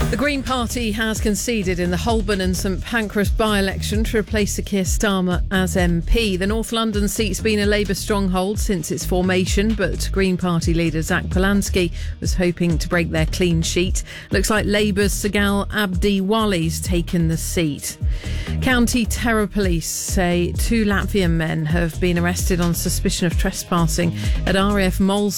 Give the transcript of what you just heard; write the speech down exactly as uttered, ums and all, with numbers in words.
The Green Party has conceded in the Holborn and St Pancras by-election to replace Sir Keir Starmer as M P. The North London seat's been a Labour stronghold since its formation, but Green Party leader Zach Polanski was hoping to break their clean sheet. Looks like Labour's Sagal Abdi Wali's taken the seat. County Terror Police say two Latvian men have been arrested on suspicion of trespassing at R A F Mols